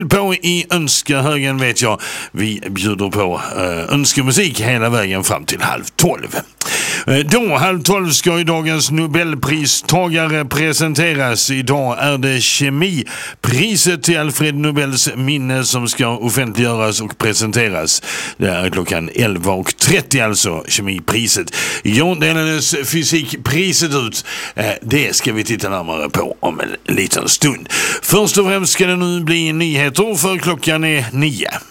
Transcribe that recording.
På i önskehögen vet jag. Vi bjuder på önskemusik hela vägen fram till 11:30. Då 11:30 ska ju dagens Nobelpristagare presenteras. Idag är det kemipriset till Alfred Nobels minne som ska offentliggöras och presenteras. Det är klockan 11:30 alltså, kemipriset. Igår delades fysikpriset ut. Det ska vi titta närmare på om en liten stund. Först och främst ska det nu bli nyheter för klockan är 9.